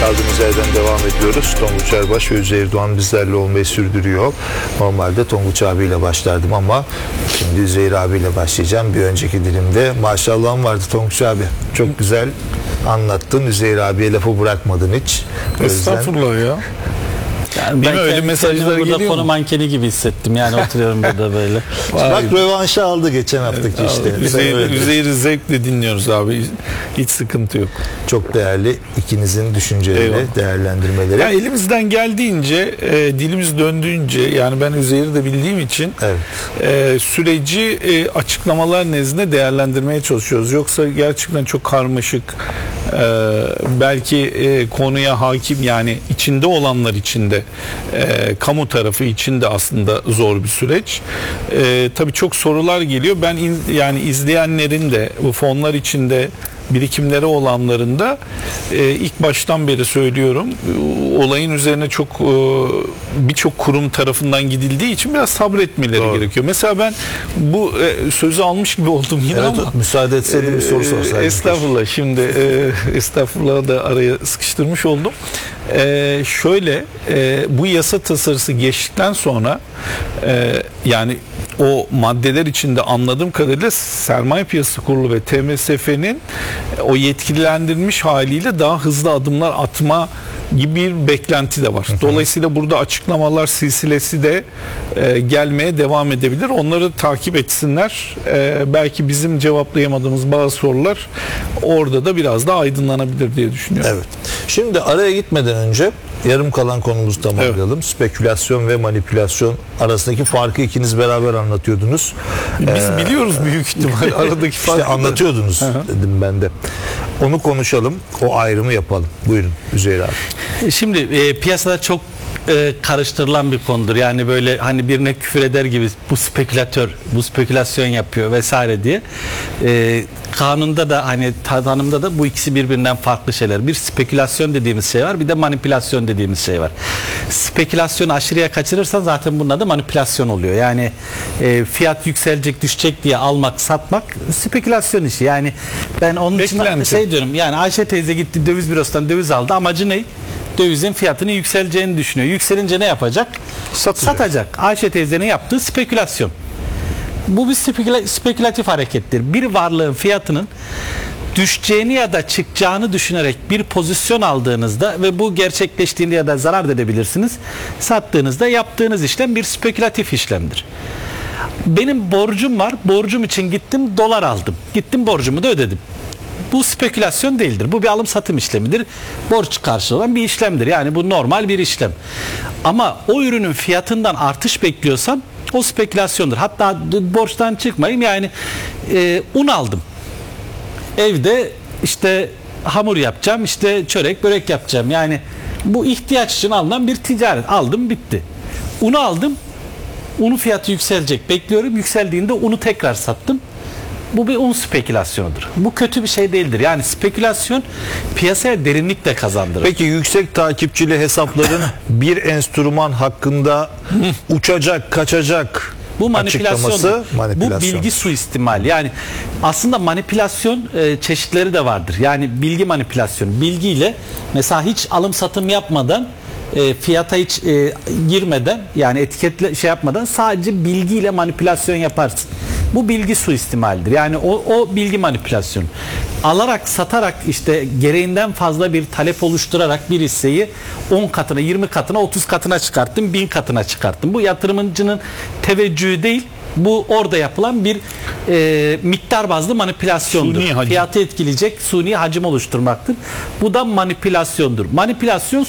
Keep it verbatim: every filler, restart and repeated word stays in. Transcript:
Kaldığımız yerden devam ediyoruz. Tonguç Erbaş ve Üzeyir Doğan bizlerle olmayı sürdürüyor. Normalde Tonguç abiyle başlardım ama şimdi Üzeyir abiyle başlayacağım. Bir önceki dilimde maşallahım vardı Tonguç abi. Çok güzel anlattın. Üzeyir abiye lafı bırakmadın hiç. O yüzden... Estağfurullah ya. Yani ben öyle mesajlar burada geliyor konu mu? mankeni gibi hissettim. Yani oturuyorum burada böyle. Bak rövanşı aldı geçen haftaki işte. Üzeyir, Öyle. Üzeyir'i zevkle dinliyoruz abi. Hiç sıkıntı yok. Çok değerli ikinizin düşünceleri, Eyvallah. değerlendirmeleri. Yani elimizden geldiğince, e, dilimiz döndüğünce, yani ben Üzeyir'i de bildiğim için Evet. e, süreci e, açıklamalar nezdinde değerlendirmeye çalışıyoruz. Yoksa gerçekten çok karmaşık, e, belki e, konuya hakim, yani içinde olanlar içinde, e, kamu tarafı için de aslında zor bir süreç. E, tabii çok sorular geliyor. Ben in, yani izleyenlerin de bu fonlar içinde birikimleri olanların da e, ilk baştan beri söylüyorum, e, olayın üzerine çok e, birçok kurum tarafından gidildiği için biraz sabretmeleri Doğru. gerekiyor. Mesela ben bu e, sözü almış gibi oldum yine, Evet, ama müsaade etseydim bir soru sorsaydım. e, estağfurullah, şimdi e, estağfurullah da araya sıkıştırmış oldum. E, şöyle e, bu yasa tasarısı geçtikten sonra e, yani o maddeler içinde anladığım kadarıyla Sermaye Piyasası Kurulu ve T M S F'nin o yetkilendirilmiş haliyle daha hızlı adımlar atma gibi bir beklenti de var. Dolayısıyla burada açıklamalar silsilesi de e, gelmeye devam edebilir. Onları takip etsinler. E, belki bizim cevaplayamadığımız bazı sorular orada da biraz daha aydınlanabilir diye düşünüyorum. Evet. Şimdi araya gitmeden önce yarım kalan konumuzu tamamlayalım. Evet. Spekülasyon ve manipülasyon arasındaki farkı ikiniz beraber anlatıyordunuz. Biz ee, biliyoruz büyük ihtimal aradaki farkı. İşte anlatıyordunuz dedim ben de. Onu konuşalım. O ayrımı yapalım. Buyurun Üzeyir abi. Şimdi e, piyasada çok e, karıştırılan bir konudur. Yani böyle hani birine küfür eder gibi bu spekülatör, bu spekülasyon yapıyor vesaire diye. E, kanunda da hani tanımda da bu ikisi birbirinden farklı şeyler. Bir spekülasyon dediğimiz şey var, bir de manipülasyon dediğimiz şey var. Spekülasyonu aşırıya kaçırırsan zaten bunun adı manipülasyon oluyor. Yani e, fiyat yükselecek, düşecek diye almak, satmak spekülasyon işi. Yani ben onun Beklenti. için şey diyorum. Yani Ayşe teyze gitti döviz bürosundan döviz aldı. Amacı ne? Dövizin fiyatının yükseleceğini düşünüyor. Yükselince ne yapacak? Satacak. Satacak. Ayşe teyzenin yaptığı spekülasyon. Bu bir speküla- spekülatif harekettir. Bir varlığın fiyatının düşeceğini ya da çıkacağını düşünerek bir pozisyon aldığınızda ve bu gerçekleştiğinde ya da zarar da edebilirsiniz. Sattığınızda yaptığınız işlem bir spekülatif işlemdir. Benim borcum var. Borcum için gittim dolar aldım. Gittim borcumu da ödedim. Bu spekülasyon değildir. Bu bir alım satım işlemidir. Borç karşılığı olan bir işlemdir. Yani bu normal bir işlem. Ama o ürünün fiyatından artış bekliyorsam o spekülasyondur. Hatta borçtan çıkmayayım, yani e, un aldım. Evde işte hamur yapacağım, işte çörek börek yapacağım. Yani bu ihtiyaç için alınan bir ticaret. Aldım, bitti. Unu aldım. Unun fiyatı yükselecek. Bekliyorum. Yükseldiğinde unu tekrar sattım. Bu bir un spekülasyonudur. Bu kötü bir şey değildir. Yani spekülasyon piyasaya derinlik de kazandırır. Peki yüksek takipçili hesapların bir enstrüman hakkında uçacak, kaçacak bu manipülasyon. manipülasyon. Bu bilgi suistimali. Yani aslında manipülasyon e, çeşitleri de vardır. Yani bilgi manipülasyonu. Bilgiyle mesela hiç alım satım yapmadan, e, fiyata hiç e, girmeden, yani etiketle şey yapmadan sadece bilgiyle manipülasyon yaparsın. Bu bilgi suistimalidir. Yani o, o bilgi manipülasyonu. Alarak, satarak, işte gereğinden fazla bir talep oluşturarak bir hisseyi on katına, yirmi katına, otuz katına çıkarttım, bin katına çıkarttım. Bu yatırımcının teveccühü değil. Bu orada yapılan bir e, miktar bazlı manipülasyondur. Fiyatı etkileyecek suni hacim oluşturmaktır. Bu da manipülasyondur. Manipülasyon